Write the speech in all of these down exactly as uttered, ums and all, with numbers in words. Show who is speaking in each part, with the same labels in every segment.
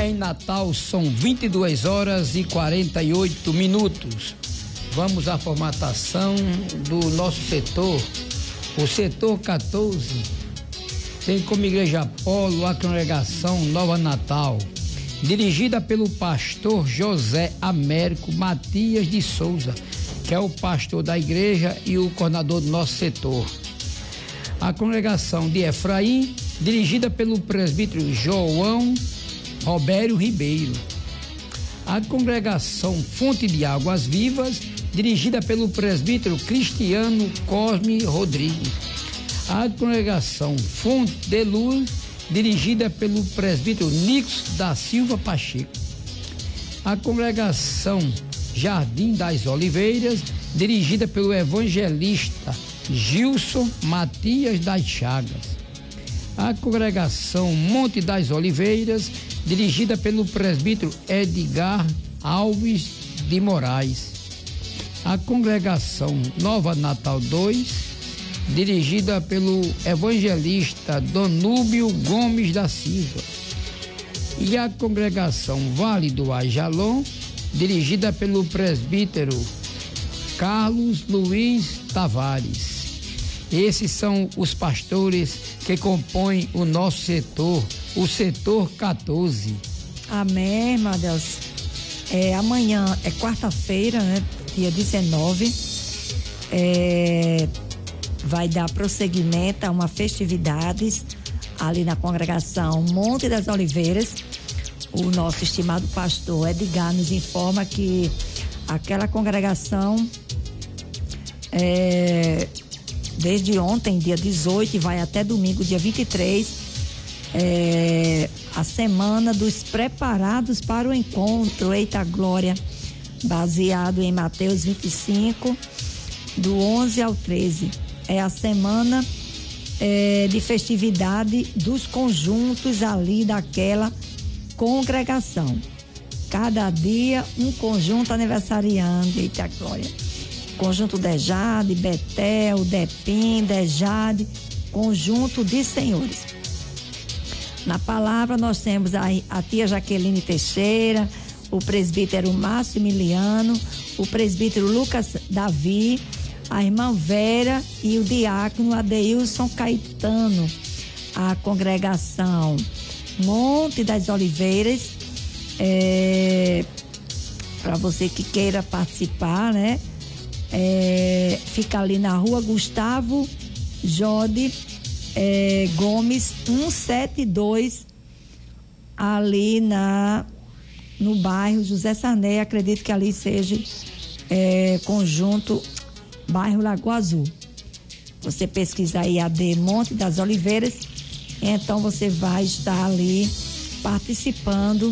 Speaker 1: em Natal são vinte e duas horas e quarenta e oito minutos. Vamos à formatação do nosso setor. O setor quatorze tem como Igreja Apolo a congregação Nova Natal, dirigida pelo pastor José Américo Matias de Souza, que é o pastor da igreja e o coordenador do nosso setor. A congregação de Efraim, dirigida pelo presbítero João Robério Ribeiro. A congregação Fonte de Águas Vivas, dirigida pelo presbítero Cristiano Cosme Rodrigues. A congregação Fonte de Luz, dirigida pelo presbítero Nix da Silva Pacheco. A congregação Jardim das Oliveiras, dirigida pelo evangelista Gilson Matias das Chagas. A congregação Monte das Oliveiras, dirigida pelo presbítero Edgar Alves de Moraes. A congregação Nova Natal dois, dirigida pelo evangelista Donúbio Gomes da Silva. E a congregação Vale do Ajalon, dirigida pelo presbítero Carlos Luiz Tavares. Esses são os pastores que compõem o nosso setor, o setor quatorze.
Speaker 2: Amém, irmã Deus. É, amanhã é quarta-feira, né? Dia dezenove. É... vai dar prosseguimento a uma festividades ali na congregação Monte das Oliveiras. O nosso estimado pastor Edgar nos informa que aquela congregação é, desde ontem, dia dezoito, e vai até domingo, dia vinte e três, é, a semana dos preparados para o encontro, eita glória, baseado em Mateus vinte e cinco, do onze ao treze. É a semana é, de festividade dos conjuntos ali daquela congregação. Cada dia um conjunto aniversariante, eita glória. Conjunto Dejade, Betel, Depim, Dejade, conjunto de senhores. Na palavra nós temos a, a tia Jaqueline Teixeira, o presbítero Márcio Emiliano, o presbítero Lucas Davi, a irmã Vera e o diácono Adeilson Caetano. A congregação Monte das Oliveiras, é, para você que queira participar, né? É, fica ali na rua Gustavo Jode é, Gomes cento e setenta e dois, ali na, no bairro José Sarney. Acredito que ali seja é, conjunto bairro Lagoa Azul. Você pesquisa aí A D Monte das Oliveiras, então você vai estar ali participando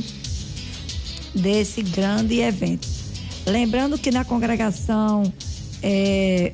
Speaker 2: desse grande evento. Lembrando que na congregação é,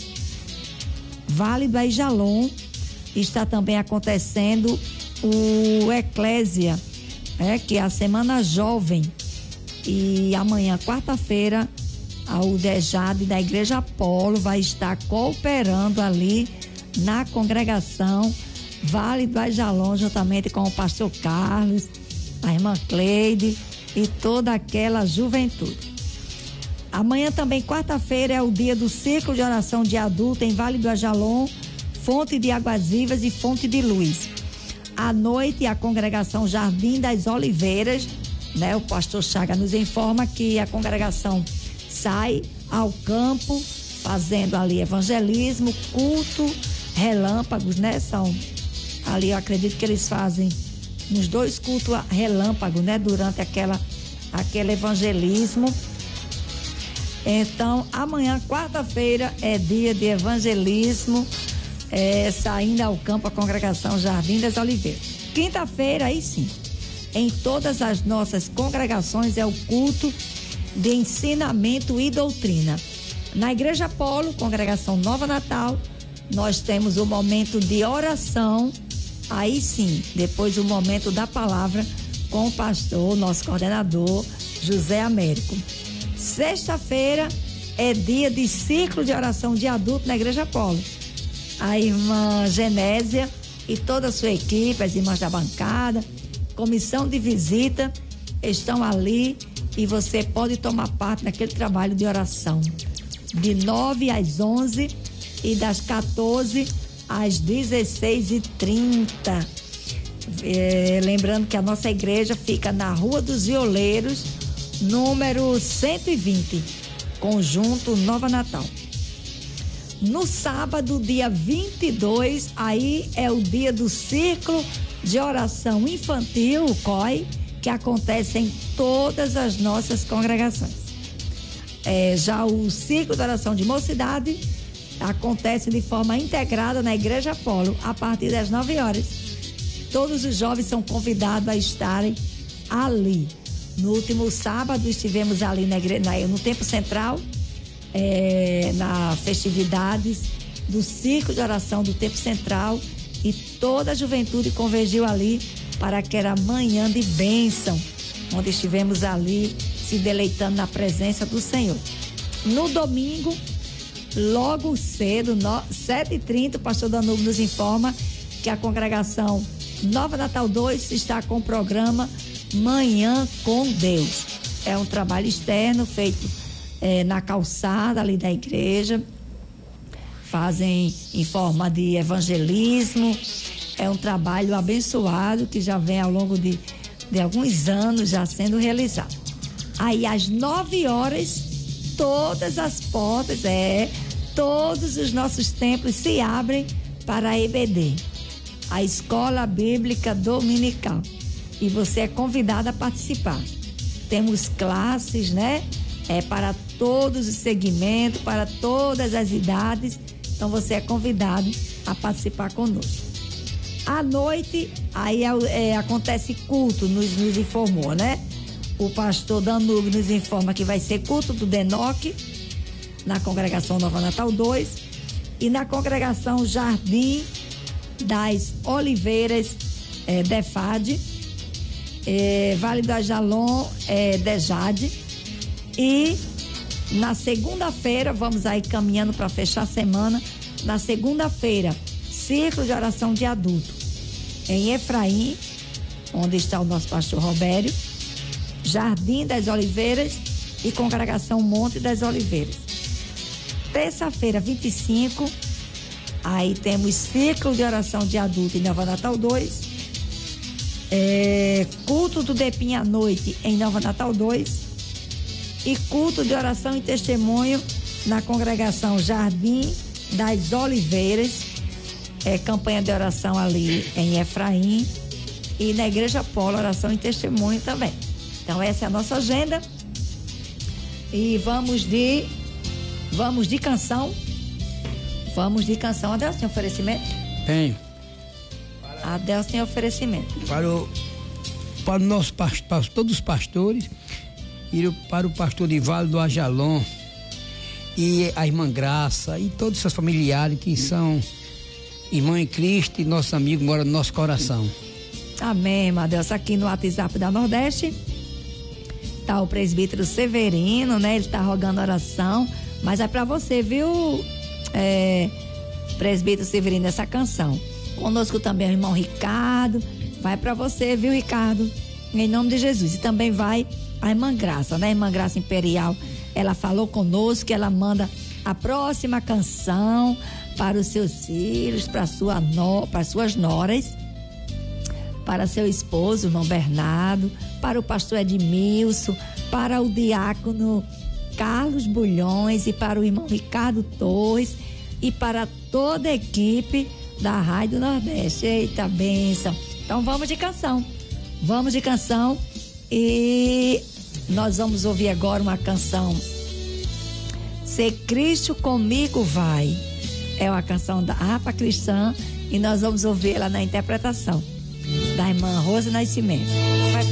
Speaker 2: Vale do Ajalon está também acontecendo o Eclésia, é, que é a Semana Jovem, e amanhã, quarta-feira, o Dejade da Igreja Apolo vai estar cooperando ali na congregação Vale do Ajalon, juntamente com o pastor Carlos, a irmã Cleide e toda aquela juventude. Amanhã também, quarta-feira, é o dia do ciclo de oração de adulto em Vale do Ajalon, Fonte de Águas Vivas e Fonte de Luz. À noite, a congregação Jardim das Oliveiras, né? O pastor Chaga nos informa que a congregação sai ao campo, fazendo ali evangelismo, culto, relâmpagos, né? São ali, eu acredito que eles fazem uns dois cultos relâmpagos, né? Durante aquela, aquele evangelismo. Então, amanhã, quarta-feira, é dia de evangelismo, é, saindo ao campo a congregação Jardim das Oliveiras. Quinta-feira, aí sim, em todas as nossas congregações é o culto de ensinamento e doutrina. Na Igreja Apolo, congregação Nova Natal, nós temos o momento de oração, aí sim, depois o momento da palavra com o pastor, nosso coordenador, José Américo. Sexta-feira é dia de ciclo de oração de adulto na Igreja Apolo. A irmã Genésia e toda a sua equipe, as irmãs da bancada, comissão de visita, estão ali e você pode tomar parte daquele trabalho de oração. De nove às onze e das quatorze às dezesseis e trinta. É, lembrando que a nossa igreja fica na Rua dos Violeiros, número cento e vinte, Conjunto Nova Natal. No sábado, dia vinte e dois, aí é o dia do Círculo de Oração Infantil, o C O I, que acontece em todas as nossas congregações. É, já o Círculo de Oração de Mocidade acontece de forma integrada na Igreja Apolo, a partir das nove horas. Todos os jovens são convidados a estarem ali. No último sábado estivemos ali na igreja, na, no Templo Central, é, na festividades do Círculo de Oração do Templo Central, e toda a juventude convergiu ali para aquela manhã de bênção, onde estivemos ali se deleitando na presença do Senhor. No domingo, logo cedo, sete e trinta, o pastor Danúbio nos informa que a congregação Nova Natal dois está com o programa Manhã com Deus. É um trabalho externo feito é, na calçada ali da igreja. Fazem em forma de evangelismo. É um trabalho abençoado que já vem ao longo de, de alguns anos já sendo realizado. Aí às nove horas, todas as portas, é, todos os nossos templos se abrem para a E B D, a Escola Bíblica Dominical. E você é convidado a participar. Temos classes, né? É para todos os segmentos, para todas as idades. Então você é convidado a participar conosco. À noite, aí é, é, acontece culto, nos, nos informou, né? O pastor Danúbio nos informa que vai ser culto do Denoque, na congregação Nova Natal dois, e na congregação Jardim das Oliveiras, é, Defade, é, Vale do Ajalon, é, Dejade. E na segunda-feira, vamos aí caminhando para fechar a semana, na segunda-feira, Círculo de Oração de Adulto, em Efraim, onde está o nosso pastor Robério, Jardim das Oliveiras e congregação Monte das Oliveiras. Terça-feira, vinte e cinco, aí temos Círculo de Oração de Adulto em Nova Natal dois, é, culto do Depim à noite em Nova Natal dois e culto de oração e testemunho na congregação Jardim das Oliveiras, é, campanha de oração ali em Efraim, e na Igreja Apolo, oração e testemunho também. Então essa é a nossa agenda e vamos de vamos de canção vamos de canção. Adelson, tem oferecimento?
Speaker 1: Tem.
Speaker 2: Adelson tem oferecimento.
Speaker 1: Para o, para o nosso pastor, para todos os pastores, e para o pastor de Vale do Ajalon, e a irmã Graça, e todos os seus familiares que são irmão em Cristo e nosso amigo mora no nosso coração.
Speaker 2: Amém, irmã Adelson. Aqui no WhatsApp da Nordeste tá o presbítero Severino, né? Ele tá rogando oração, mas é para você, viu, é, presbítero Severino, essa canção. Conosco também o irmão Ricardo, vai para você, viu, Ricardo? Em nome de Jesus. E também vai a irmã Graça, né? A irmã Graça Imperial, ela falou conosco que ela manda a próxima canção para os seus filhos, para sua no, para suas noras, para seu esposo, o irmão Bernardo, para o pastor Edmilson, para o diácono Carlos Bulhões e para o irmão Ricardo Torres e para toda a equipe da Rádio Nordeste. Eita, bênção. Então vamos de canção. Vamos de canção e nós vamos ouvir agora uma canção. Se Cristo comigo vai. É uma canção da Harpa Cristã e nós vamos ouvir ela na interpretação da irmã Rosa Nascimento. Vai pra